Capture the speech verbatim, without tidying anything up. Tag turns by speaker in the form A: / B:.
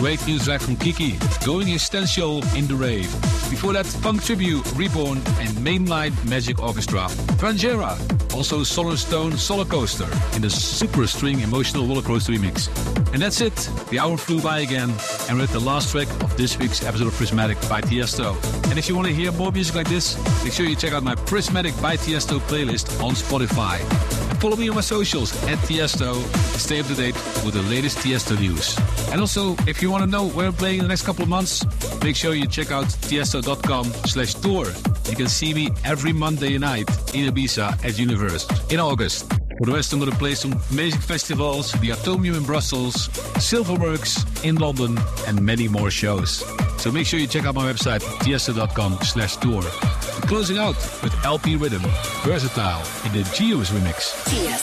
A: great new track from Kiki, going essential in the rave. Before that, Punk Tribute, Reborn, and Mainline Magic Orchestra. Frangera, also Solar Stone Solar Coaster in the super string emotional roller coaster remix. And that's it. The hour flew by again, and we're at the last track of this week's episode of Prismatic by Tiesto. And if you want to hear more music like this, make sure you check out my Prismatic by Tiesto playlist on Spotify. And follow me on my socials at Tiesto to stay up to date with the latest Tiesto news. And also, if you want to know where I'm playing in the next couple of months, make sure you check out tiesto.com slash tour. You can see me every Monday night in Ibiza at Universe in August. For the rest, I'm going to play some amazing festivals, the Atomium in Brussels, Silverworks in London, and many more shows. So make sure you check out my website, tiesto.com slash tour. And closing out with L P Rhythm, Versatile in the Geos remix.
B: Tiesto.